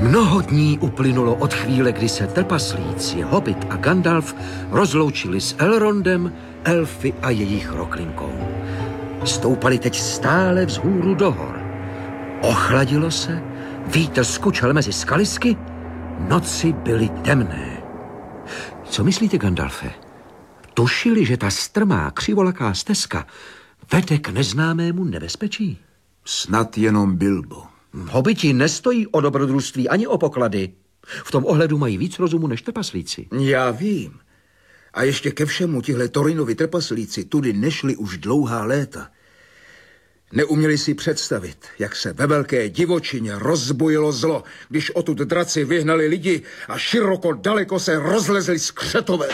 Mnoho dní uplynulo od chvíle, kdy se trpaslíci, Hobbit a Gandalf rozloučili s Elrondem, elfy a jejich roklinkou. Stoupali teď stále vzhůru do hor. Ochladilo se, vítr skučel mezi skalisky, noci byly temné. Co myslíte, Gandalfe? Tušili, že ta strmá, křivolaká stezka vede k neznámému nebezpečí? Snad jenom Bilbo. Hobiti nestojí o dobrodružství ani o poklady. V tom ohledu mají víc rozumu než trpaslíci. Já vím. A ještě ke všemu tihle Thorinovi trpaslíci tudy nešli už dlouhá léta. Neuměli si představit, jak se ve velké divočině rozbojilo zlo, když odtud draci vyhnali lidi a široko daleko se rozlezli skřetové.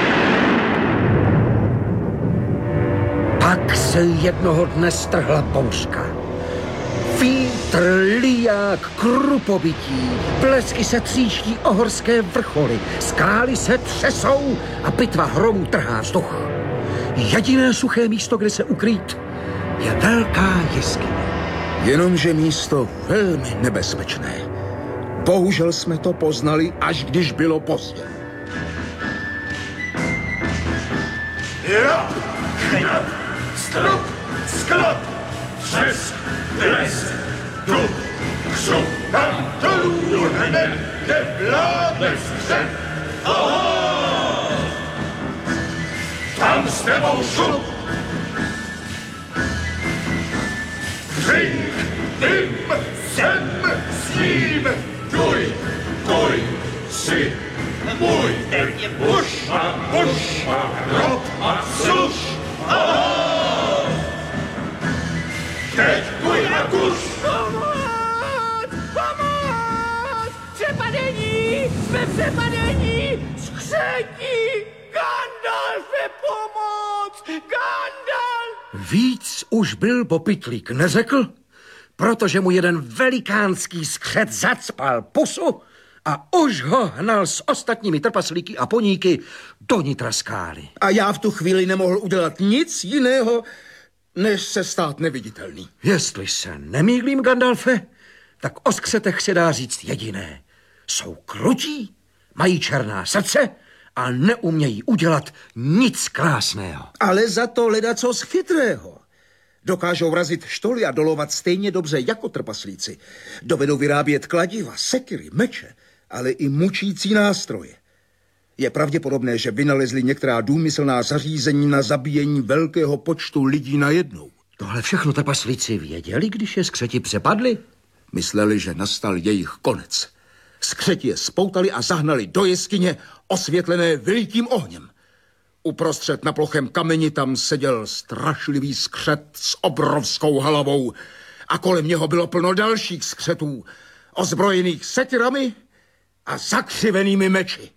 Pak se jednoho dne strhla bouřka. Vítr, liják, krupobytí, blesky se tříští o horské vrcholy, skály se třesou a bitva hromů trhá vzduch. Jediné suché místo, kde se ukrýt, je velká jeskyně. Jenomže místo velmi nebezpečné. Bohužel jsme to poznali, až když bylo pozdě. Strop, sklop, třesk, blesk, dub, křup, tam dolů hned, nevládne střed. Aha! Tam s tebou šup. Řink, dym, sem, s ním, duj, si, můj, buš a rob a suš. Aha! Teď kuj a kuš! Pomoc! Pomoc! Přepadení! Jsme přepadení! Skřetí! Gandalfe, pomoc! Gandalf! Víc už Bilbo Pytlík neřekl, protože mu jeden velikánský skřet zacpal pusu a už ho hnal s ostatními trpaslíky a poníky do nitra skály. A já v tu chvíli nemohl udělat nic jiného, než se stát neviditelný. Jestli se nemýlím, Gandalfe, tak o skřetech se dá říct jediné. Jsou krutí, mají černá srdce a neumějí udělat nic krásného. Ale za to ledacos chytrého. Dokážou razit štoly a dolovat stejně dobře jako trpaslíci. Dovedou vyrábět kladiva, sekiry, meče, ale i mučící nástroje. Je pravděpodobné, že vynalezli některá důmyslná zařízení na zabíjení velkého počtu lidí najednou. Tohle všechno trpaslíci věděli, když je skřeti přepadli? Mysleli, že nastal jejich konec. Skřeti je spoutali a zahnali do jeskyně, osvětlené velikým ohněm. Uprostřed na plochem kameni tam seděl strašlivý skřet s obrovskou hlavou a kolem něho bylo plno dalších skřetů, ozbrojených sekirami a zakřivenými meči.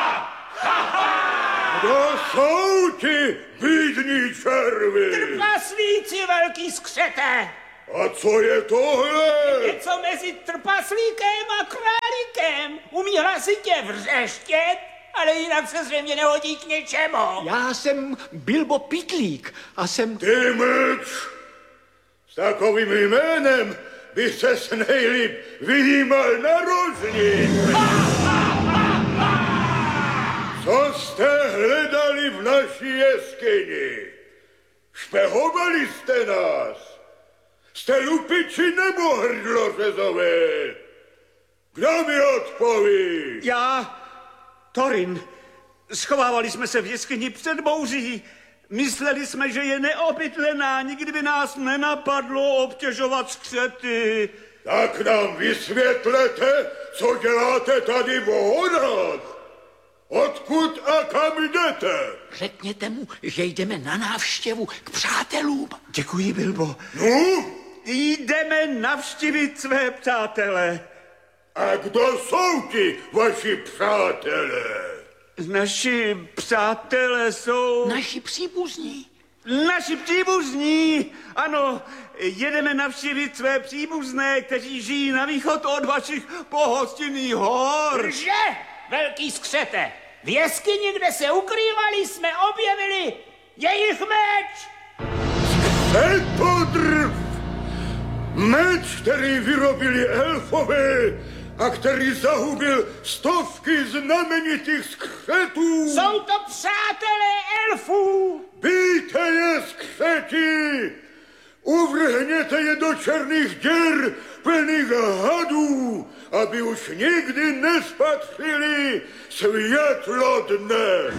Kdo jsou ti bídní červy? Trpaslíci, velký skřete! A co je tohle? Něco mezi trpaslíkem a králíkem. Umí hlasitě vřeštět, ale jinak se zřejmě nehodí k něčemu. Já jsem Bilbo Pytlík a jsem... Ty mlč! S takovým jménem by ses nejlíp vyjímal na rožni. Co jste hledali v naší jeskyni? Špehovali jste nás? Jste lupiči nebo hrdlořezové? Kdo mi odpoví? Já, Thorin. Schovávali jsme se v jeskyni před bouří. Mysleli jsme, že je neobydlená, nikdy by nás nenapadlo obtěžovat skřety. Tak nám vysvětlete, co děláte tady v horách. Odkud a kam jdete? Řekněte mu, že jdeme na návštěvu k přátelům. Děkuji, Bilbo. No? Jdeme navštívit své přátele. A kdo jsou ti vaši přátelé? Naši přátelé jsou... Naši příbuzní. Naši příbuzní! Ano, jedeme navštívit své příbuzné, kteří žijí na východ od vašich pohostinných hor. Že, velký skřete, v jeskyni, kde se ukrývali, jsme objevili jejich meč. Nepodrv! Meč, který vyrobili elfové, a který zahubil stovky znamenitých skřetů. Jsou to přátelé elfů. Bijte je, skřeti! Uvrhněte je do černých děr plných hadů, aby už nikdy nespatřili světlo dne.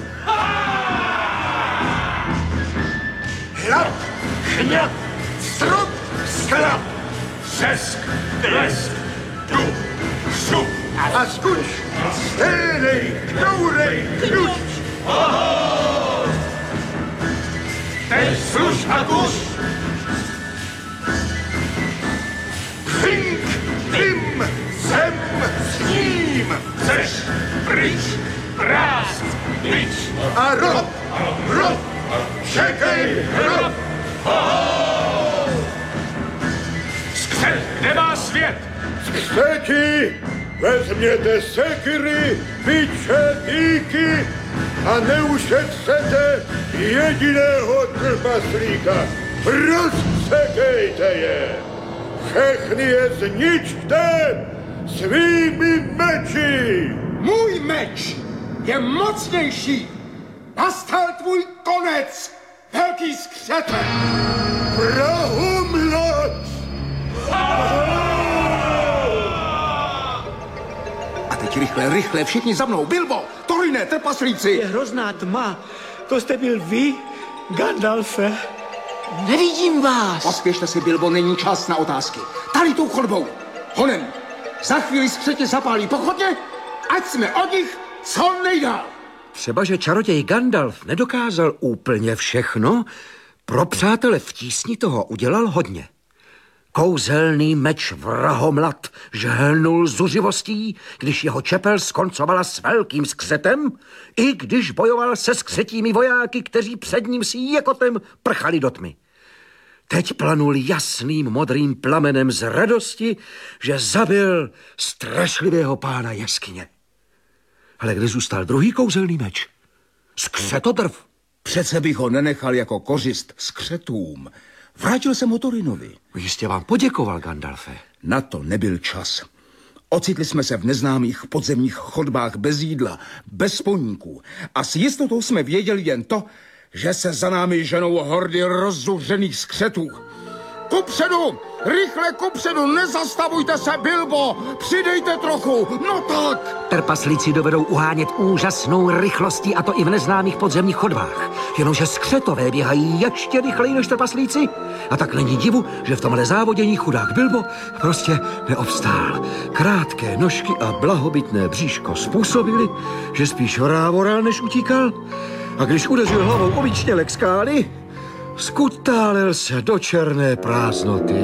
Hlad, chňat, strup, sklap, řesk, blesk, dup, šup A skuč, stejnej, knourej, knuč. teď služ a kus. Přink, vím, zem, s ním, chceš, pryč, prásk, pryč. A rob, čekej, rob. Skřet, kde má svět? Skřeti, vezměte sekiry, biče, díky a neušetřete jediného trpaslíka. Rozsekejte je. Všechny je zničte svými meči. Můj meč je mocnější. Nastal tvůj konec, velký skřete. Prahomlac! A teď rychle, všichni za mnou. Bilbo, Torine, trpaslíci. Je hrozná tma. To jste byl vy, Gandalfe? Nevidím vás. Pospěšte si, Bilbo, není čas na otázky. Tady tou chodbou. Honem, za chvíli skřeti zapálí pochodně, ať jsme od nich co nejdál. Třeba, že čaroděj Gandalf nedokázal úplně všechno, pro přátele v tísni toho udělal hodně. Kouzelný meč vrahomlat žehlnul zuřivostí, když jeho čepel skoncovala s velkým skřetem, i když bojoval se skřetími vojáky, kteří před ním s jekotem prchali do tmy. Teď planul jasným modrým plamenem z radosti, že zabil strašlivého pána jeskyně. Ale kde zůstal druhý kouzelný meč? Skřetodrv. Přece bych ho nenechal jako kořist skřetům. Vrátil jsem ho Torinovi. Jistě vám poděkoval, Gandalfe. Na to nebyl čas. Ocitli jsme se v neznámých podzemních chodbách bez jídla, bez poníků. A s jistotou jsme věděli jen to, že se za námi ženou hordy rozzuřených skřetů. Kupředu! Rychle kupředu! Nezastavujte se, Bilbo! Přidejte trochu! No tak! Trpaslíci dovedou uhánět úžasnou rychlostí, a to i v neznámých podzemních chodbách. Jenomže skřetové běhají ještě rychleji než trpaslíci. A tak není divu, že v tomhle závodění chudák Bilbo prostě neobstál. Krátké nožky a blahobytné bříško způsobili, že spíš rávoral, než utíkal. A když udeřil hlavou o výčnělek skály, skutálel se do černé prázdnoty.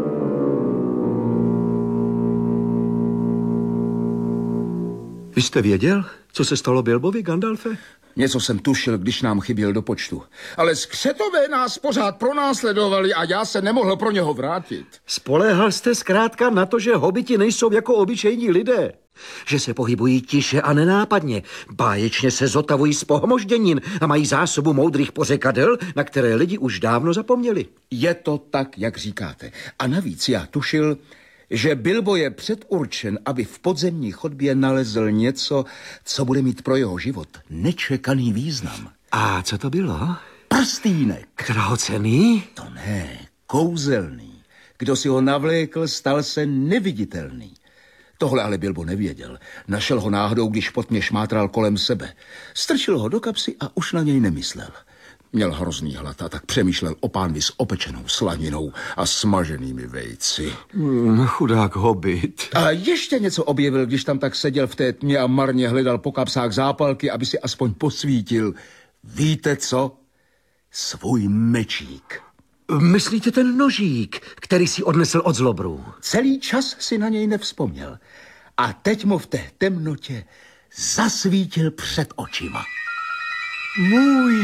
Vy jste věděl, co se stalo Bilbovi, Gandalfe? Něco jsem tušil, když nám chyběl do počtu. Ale skřetové nás pořád pronásledovali a já se nemohl pro něho vrátit. Spoléhal jste zkrátka na to, že hobiti nejsou jako obyčejní lidé. Že se pohybují tiše a nenápadně, báječně se zotavují z pohmožděnin a mají zásobu moudrých pořekadel, na které lidi už dávno zapomněli. Je to tak, jak říkáte. A navíc já tušil, že Bilbo je předurčen, aby v podzemní chodbě nalezl něco, co bude mít pro jeho život nečekaný význam. A co to bylo? Prstýnek. Drahocenný? To ne, kouzelný. Kdo si ho navlékl, stal se neviditelný. Tohle ale Bilbo nevěděl. Našel ho náhodou, když po tmě šmátral kolem sebe. Strčil ho do kapsy a už na něj nemyslel. Měl hrozný hlad a tak přemýšlel o pánvi s opečenou slaninou a smaženými vejci. Chudák hobit. A ještě něco objevil, když tam tak seděl v té tmě a marně hledal po kapsách zápalky, aby si aspoň posvítil. Víte co? Svůj mečík. Myslíte ten nožík, který si odnesl od zlobrů? Celý čas si na něj nevzpomněl. A teď mu v té temnotě zasvítil před očima. Můj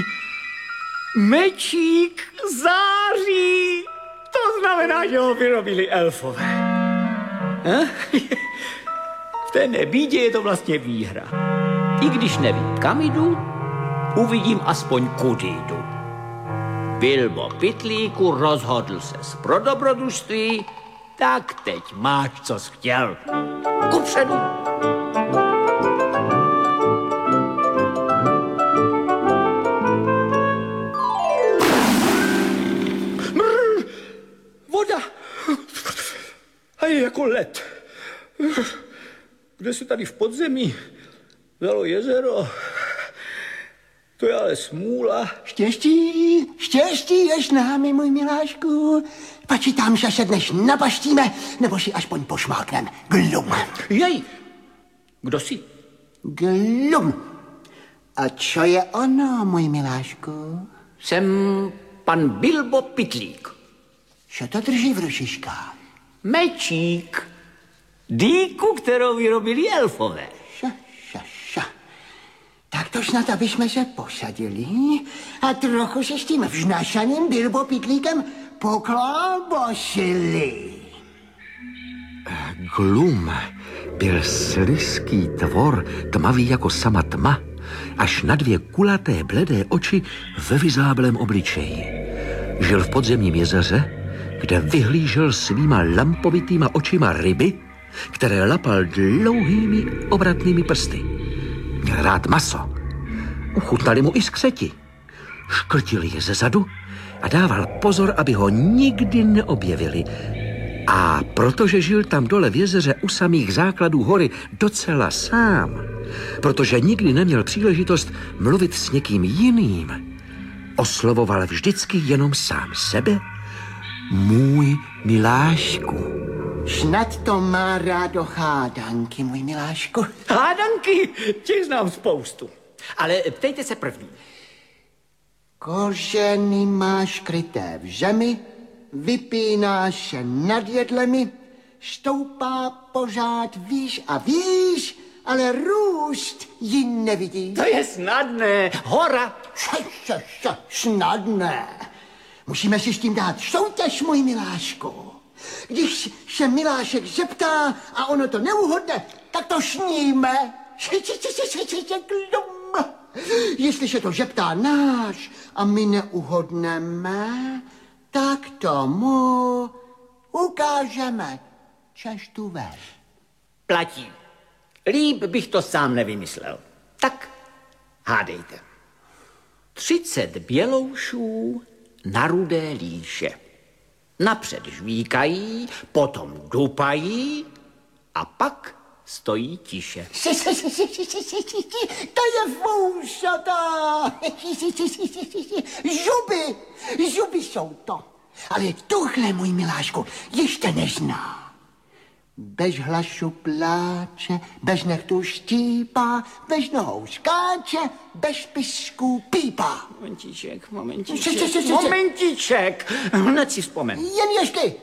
mečík září. To znamená, že ho vyrobili elfové. V té nebídě je to vlastně výhra. I když nevím, kam jdu, uvidím aspoň kudy jdu. Bilbo Pytlíku rozhodl se pro dobrodružství Tak teď máš, co jsi chtěl. Kupředu. Voda. A je jako led. Kde se tady v podzemí vzalo jezero? To je ale smůla. Štěstí je s námi, můj milášku. Počítám, že se dnes nabaštíme, nebo si aspoň pošmáknem. Glum. Jej, kdo jsi? Glum. A čo je ono, můj milášku? Jsem pan Bilbo Pitlík. Co to drží v rušičkách? Mečík. Dýku, kterou vyrobili elfové. Ša. Tak to snad, aby jsme se posadili a trochu se s tím vžnašaným Bilbo Pitlíkem poklábosili. Glum byl slizký tvor, tmavý jako sama tma, až na 2 kulaté bledé oči ve vyzáblém obličeji. Žil v podzemním jezeře, kde vyhlížel svýma lampovitýma očima ryby, které lapal dlouhými obratnými prsty. Měl rád maso. Uchutnali mu i skřeti. Škrtil je zezadu a dával pozor, aby ho nikdy neobjevili. A protože žil tam dole v jezeře u samých základů hory docela sám, protože nikdy neměl příležitost mluvit s někým jiným, oslovoval vždycky jenom sám sebe, můj milášku. Snad to má rádo hádanky, můj milášku. Hádanky, těch znám spoustu. Ale ptejte se první. Kořeny máš kryté v zemi, vypínáš se nad jedlemi, stoupá pořád výš a výš, ale růst ji nevidí. To je snadné. Hora. Snadné. Musíme si s tím dát soutěž, můj milášku. Když se milášek zeptá a ono to neuhodne, tak to sníme. Jestliže to zeptá náš a my neuhodneme, tak tomu ukážeme cestu ven. Platí. Líp bych to sám nevymyslel. Tak hádejte. 30 běloušů na rudé líše. Napřed žvíkají, potom dupají a pak stojí tiše. To je foušata. Zuby jsou to. Ale tuhle, můj milášku, ještě nezná. Bez hlasu pláče, bez nechtu štípá, bez nohou skáče, bez pisků pípá. Momentíček. Hned si vzpomen. Jen ještě.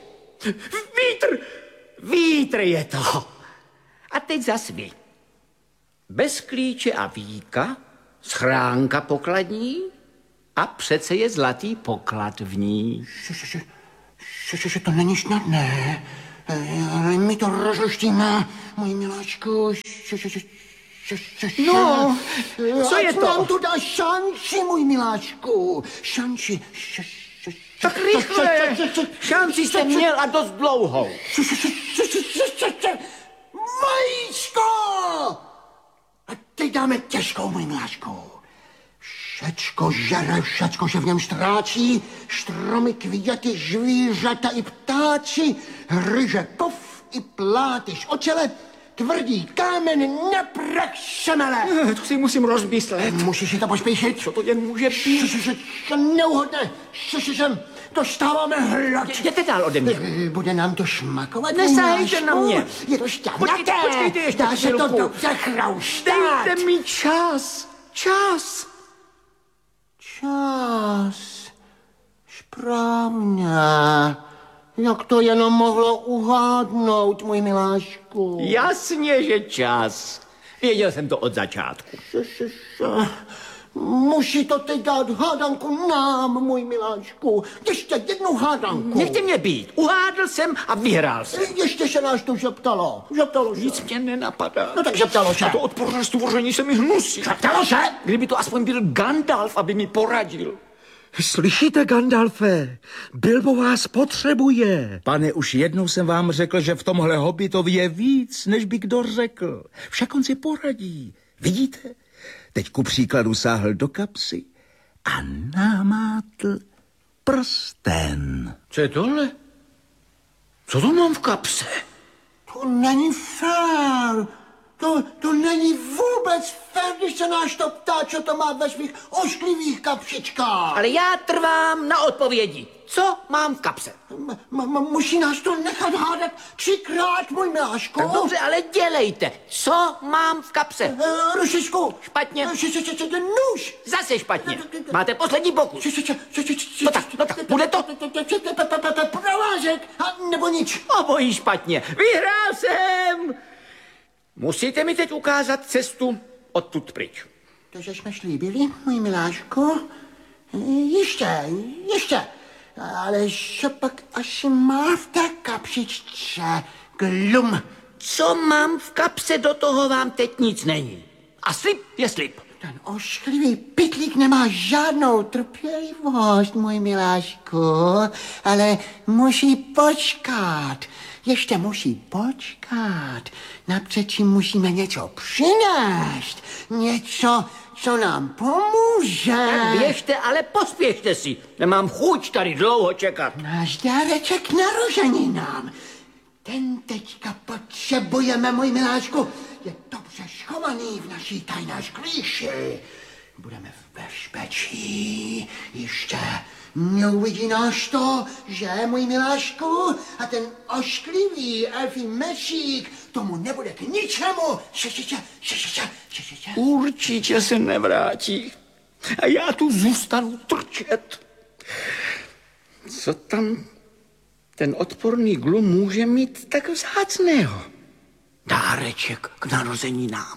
Vítr je to. A teď zas vy. Bez klíče a víka, schránka pokladní a přece je zlatý poklad v ní. To není snadné. Ale my to rozluštíme, můj miláčku. No, co je to? Nám tu dá šanci, můj miláčku. Šanci. Tak rychle. Šanci jste měl a dost dlouhou. Vajíčko! A teď dáme těžkou, můj miláčku. Všecko žere, všecko se v něm ztrácí, stromy, květy, zvířata i ptáci, ryže pov i plátyš o čele, tvrdý kámen na prach šemele. To si musím rozmyslet. Musíš si to pospíšit. Co to jen může být? Neuhodne. Dostáváme hlad. Jděte dál ode mě. Bude nám to šmakovat. Nesahejte na mě. Je to šťavnaté. Počkejte ještě Dá se to chvilku. dobře chrouštat. Dejte mi čas. Čas. Správně. Jak to jenom mohlo uhádnout, můj milášku? Jasně, že čas. Věděl jsem to od začátku. Musí to teď dát hádanku nám, můj miláčku. Ještě jednu hádanku. Nechte mě být. Uhádl jsem a vyhrál jsem. Ještě se nás to zeptalo. Zeptalo se. Nic mě nenapadá. No tak zeptalo se. A to odporné stvoření se mi hnusí. Zeptalo se. Kdyby to aspoň byl Gandalf, aby mi poradil. Slyšíte, Gandalfe? Bilbo vás potřebuje. Pane, už jednou jsem vám řekl, že v tomhle hobitovi je víc, než by kdo řekl. Však on si poradí. Vidíte? Teď ku příkladu sáhl do kapsy a namátl prsten. Co je tohle? Co to mám v kapse? To není fér. To není vůbec fér, když se náš to ptá, co to má ve svých ošklivých kapsičkách. Ale já trvám na odpovědi. Co mám v kapse? Musí nás to nechat hádat 3krát, můj miláčku. Tak dobře, ale dělejte. Co mám v kapse? Rušičku. Špatně. Nůž. Zase špatně. Máte poslední pokus. No tak, bude to? Provázek, nebo nič. Obojí špatně. Vyhrál jsem! Musíte mi teď ukázat cestu odtud pryč. To, že jsme slíbili, můj miláčku. Ještě. Ale co pak asi má v té kapsičce Glum? Co mám v kapse, do toho vám teď nic není. A slib je slib. Ten ošklivý pytlík nemá žádnou trpělivost, můj miláčku, ale musí počkat. Ještě musí počkat. Napřečím musíme něco přinést. Něco, co nám pomůže. Tak běžte, ale pospěšte si. Nemám chuť tady dlouho čekat. Náš dáreček k narozeninám. Ten teďka potřebujeme, můj miláčku. Je dobře schovaný v naší tajné sklíši. Budeme v bezpečí. Ještě neuvidí nás to, že, můj miláčku? A ten ošklivý elfí mešík tomu nebude k ničemu. Určitě se nevrátí. A já tu zůstanu trčet. Co tam ten odporný Glum může mít tak vzácného? Dáreček k narozeninám.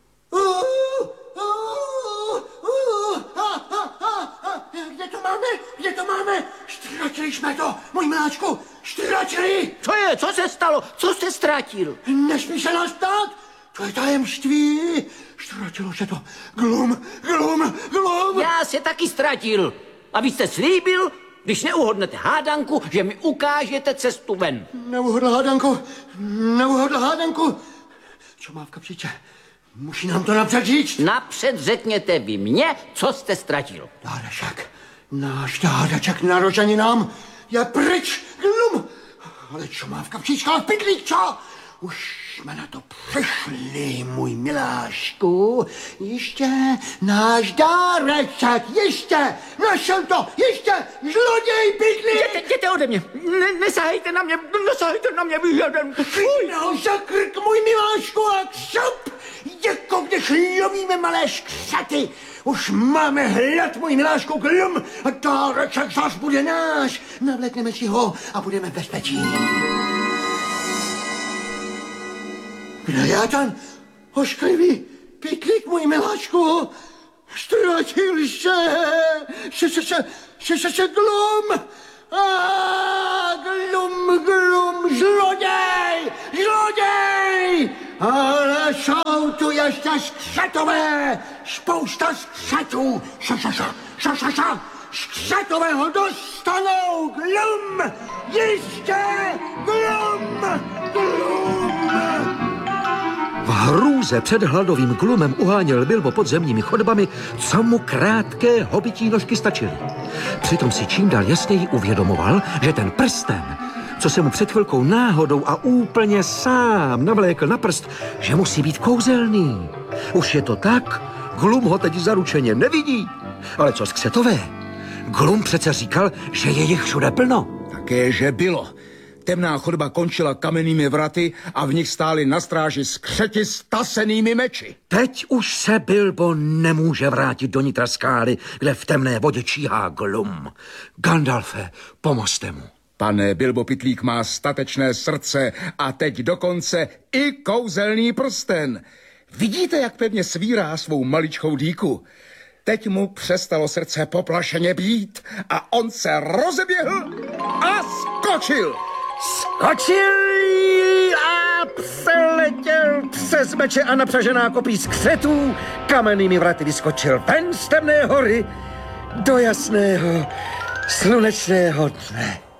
Kde to máme? Ztratili jsme to, můj miláčku, ztratili. Co je? Co se stalo? Co jste ztratil? Nesmí se nás ptát, to je tajemství. Ztratilo se to. Glum. Já se taky ztratil. A vy jste slíbil, když neuhodnete hádanku, že mi ukážete cestu ven. Neuhodl hádanku. Co má v kapsičce? Musí nám to napřed říct. Napřed řekněte vy mně, co jste ztratil. Dáreček. Náš dáreček k narozeninám je pryč, Glum. Ale co má v kapsičkách pytlík, co? Už jsme na to přišli, můj miláčku. Ještě náš dáreček, ještě. Našel to, ještě. Zloděj pytlík. Jděte ode mě. Nesahejte na mě, vyhledem. No, za krk, můj miláčku, a křup. Jako když lovíme malé skřaty. Už máme hlad, můj miláčku, Glum. A dáreček zas bude náš. Navlékneme si ho a budeme v bezpečí. Kde je ten ošklivý pytlík, můj miláčku? Ztratil se Glum. Glum, zloděj! Ale jsou tu ještě skřetové, spousta skřetů. Skřetového dostanou, Glum! Ještě Glum! V hrůze před hladovým Glumem uháněl Bilbo podzemními chodbami, co mu krátké hobití nožky stačily. Přitom si čím dál jasněji uvědomoval, že ten prsten, co se mu před chvilkou náhodou a úplně sám navlékl na prst, že musí být kouzelný. Už je to tak, Glum ho teď zaručeně nevidí. Ale co skřetové? Glum přece říkal, že je jich všude plno. Také, že bylo. Temná chodba končila kamennými vraty a v nich stáli na stráži skřeti s tasenými meči. Teď už se Bilbo nemůže vrátit do nitra skály, kde v temné vodě číhá Glum. Gandalfe, pomozte mu. Pane, Bilbo Pytlík má statečné srdce a teď dokonce i kouzelný prsten. Vidíte, jak pevně svírá svou maličkou dýku? Teď mu přestalo srdce poplašeně být a on se rozeběhl a skočil. Skočil a přeletěl přes meče a napřažená kopí skřetů, kamennými vraty vyskočil ven z temné hory do jasného slunečného dne.